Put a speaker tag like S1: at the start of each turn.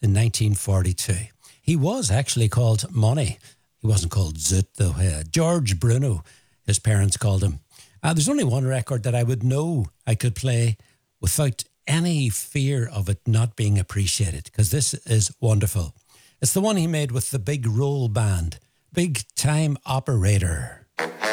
S1: in 1942. He was actually called Money. He wasn't called Zoot, though. George Bruno, his parents called him. There's only one record that I would know I could play without any fear of it not being appreciated, because this is wonderful. It's the one he made with the Big Roll Band, Big Time Operator.